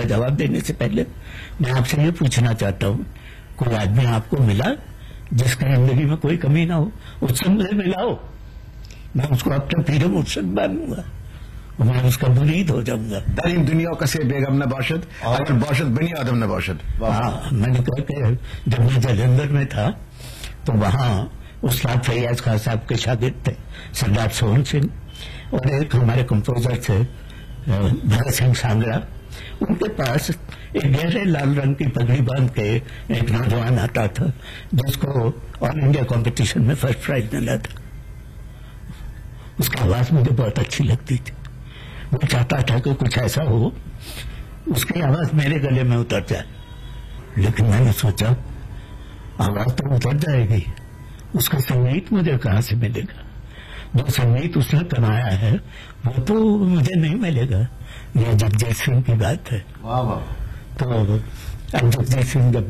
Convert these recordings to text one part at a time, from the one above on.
का जवाब देने से पहले मैं आपसे ये पूछना चाहता हूँ, कोई आदमी आपको मिला जिसकी जिंदगी में कोई कमी ना हो, उससे मुझे मिलाओ, मैं उसको अपना पीर मुर्शिद मानूंगा, मैं उसका मुरीद हो जाऊंगा। तरीन दुनिया कसे बेगम न बाशद और बाशद बनी आदम न बाशद। हाँ, मैंने कहा कि जब मैं जालंधर में था तो वहां उस्ताद फैयाज खान साहब के शागिर्द थे सरदार सोहन सिंह, और एक हमारे कंपोजर थे भगत सिंह सांगरा। उनके पास एक गहरे लाल रंग की पगड़ी बांध के एक नौजवान आता था जिसको ऑल इंडिया कंपटीशन में फर्स्ट प्राइज मिला था। उसकी आवाज मुझे बहुत अच्छी लगती थी, मैं चाहता था कि कुछ ऐसा हो उसकी आवाज मेरे गले में उतर जाए, लेकिन मैंने सोचा आवाज तो उतर जाएगी, उसका संगीत मुझे कहां से मिलेगा? जो संगीत उसने कमाया है वो तो मुझे नहीं मिलेगा। ये जगजीत सिंह की बात है। वाह वाह। तो अब जगजीत सिंह जब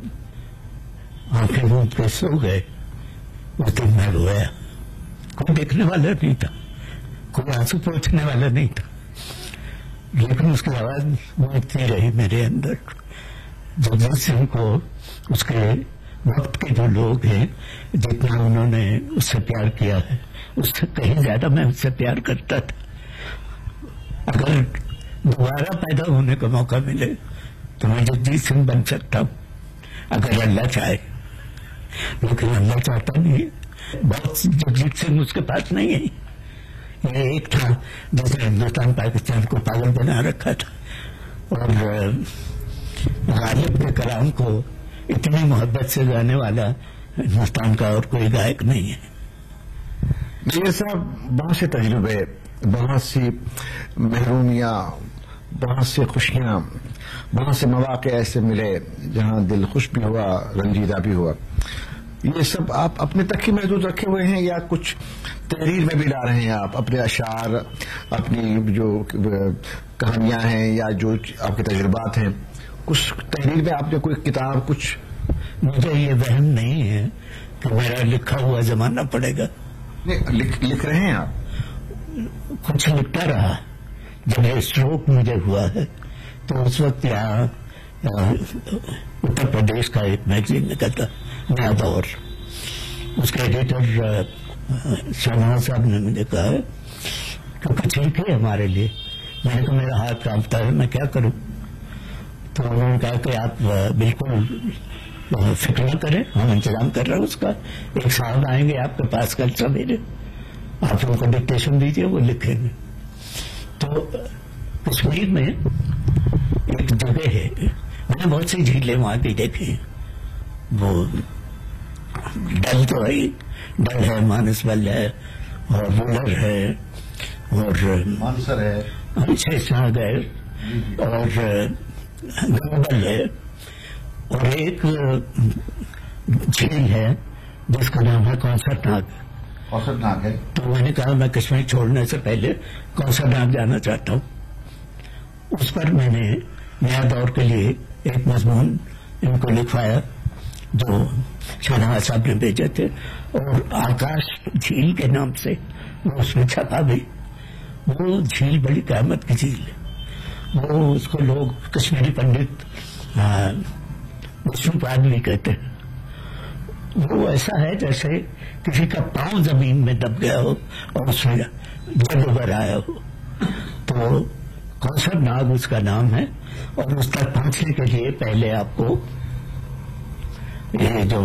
आंखें मूंद के सो गए उस दिन मैं रोया, कोई देखने वाला नहीं था, कोई आंसू पोंछने वाला नहीं था, लेकिन उसकी आवाज गूंजती रही मेरे अंदर। जगजीत सिंह को उसके वक्त के जो लोग हैं जितना उन्होंने उससे प्यार किया है उससे कहीं ज्यादा मैं उससे प्यार करता था। अगर दोबारा पैदा होने का मौका मिले तो मैं जगजीत सिंह बन सकता हूं अगर अल्लाह चाहे, लेकिन अल्लाह चाहता नहीं। बहुत जगजीत सिंह उसके पास नहीं है। ये एक था जिसने हिंदुस्तान पाकिस्तान को पागल बना रखा था, और गालिब के कलाम को इतनी मोहब्बत से गाने वाला हिंदुस्तान का और कोई गायक नहीं है। ये साहब बहुत से तजुर्बे, बहुत सी महरूमियां, बहुत से खुशियां, बहुत से मौके ऐसे मिले जहां दिल खुश भी हुआ, रंजीदा भी हुआ। ये सब आप अपने तक ही महदूद रखे हुए हैं या कुछ तहरीर में भी ला रहे हैं? आप अपने अशार, अपनी जो कहानियां हैं या जो आपके तजुर्बात हैं, कुछ तहरीर में आपने कोई किताब कुछ? मुझे ये वहम नहीं है कि मेरा लिखा हुआ जमाना पड़ेगा। लिख रहे हैं आप? कुछ लिखता रहा। जब स्ट्रोक मुझे हुआ है तो उस वक्त यहाँ उत्तर प्रदेश का एक मैगजीन निकलता नया दौर, उसके एडिटर शहनाज साहब ने मुझे कहा कि कुछ लिखे हमारे लिए। मैंने कहा मेरा हाथ कांपता है, मैं क्या करूं? तो उन्होंने कहा कि आप बिल्कुल फिक्र न करें, हम इंतजाम कर रहे हैं उसका। एक साहब आएंगे आपके पास कल सवेरे, आप उनको डिक्टेशन दीजिए, वो लिखेंगे। तो कश्मीर में एक जगह है, मैंने बहुत सी झीलें वहां की देखी, वो डल तो है, डल है, मानसबल है, और वुलर है, और मानसर है, शेषनाग है, और गंगबल है, और एक झील है जिसका नाम है कौसर नाग है। तो मैंने कहा मैं कश्मीर छोड़ने से पहले कौसर नाग जाना चाहता हूँ। उस पर मैंने नया दौर के लिए एक मजमून इनको लिखवाया जो शहनाज साहब ने भेजे थे, और आकाश झील के नाम से वो उसमें छपा भी। वो झील बड़ी क़यामत की झील है। वो उसको लोग कश्मीरी पंडित विष्णुपाद भी कहते हैं। वो ऐसा है जैसे किसी का पांव जमीन में दब गया हो और उसमें जल उभर आया हो। तो कौसर नाग उसका नाम है, और उस तक पहुंचने के लिए पहले आपको ये जो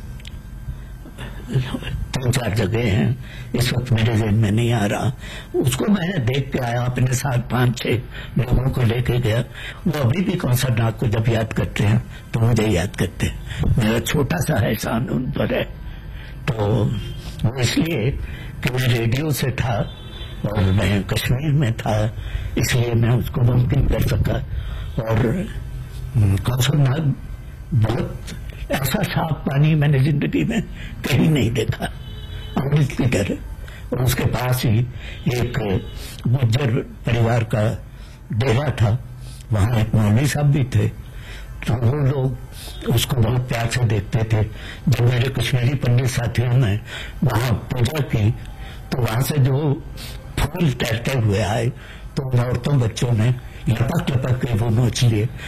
3-4 जगह हैं, इस वक्त मेरे ज़हन में नहीं आ रहा, उसको मैंने देख के आया, अपने साथ 5-6 लोगों को लेके गया। वो अभी भी कौसर नाग को जब याद करते हैं तो मुझे याद करते हैं। मेरा छोटा सा एहसान उन पर है। तो वो इसलिए कि मैं रेडियो से था और मैं कश्मीर में था, इसलिए मैं उसको मुमकिन कर सका। और कौसर नाग बहुत ऐसा साफ पानी मैंने जिंदगी में कहीं नहीं देखा, अमृत की तरह। और उसके पास ही एक गुज्जर परिवार का डेरा था, वहां एक मौलवी साहब भी थे। तो वो लोग उसको बहुत प्यार से देखते थे। जब मेरे कश्मीरी पंडित साथियों ने वहां पूजा की तो वहां से जो फूल तैरते हुए आए तो औरतों बच्चों ने लपक लपक के वो नोच लिए।